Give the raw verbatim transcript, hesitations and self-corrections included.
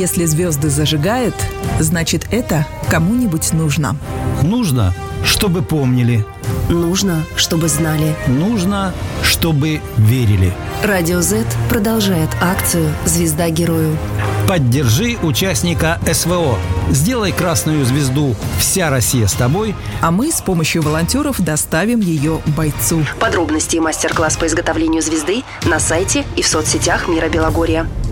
Если звезды зажигают, значит, это кому-нибудь нужно. Нужно, чтобы помнили. Нужно, чтобы знали. Нужно, чтобы верили. Радио Z продолжает акцию «Звезда герою». Поддержи участника СВО. Сделай красную звезду «Вся Россия с тобой», а мы с помощью волонтеров доставим ее бойцу. Подробности и мастер-класс по изготовлению звезды на сайте и в соцсетях Мира Белогорья.